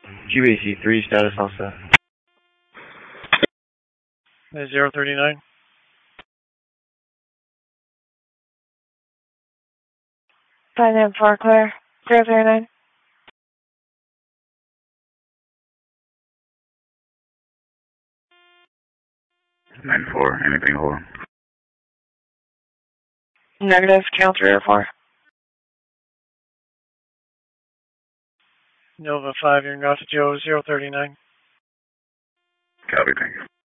QAC 3, status all set. 039. Five and 4 clear. 039. Nine 4, anything hold on? Negative, count 3 or 4. Nova 5, you're not to Joe 039. Copy, thank you.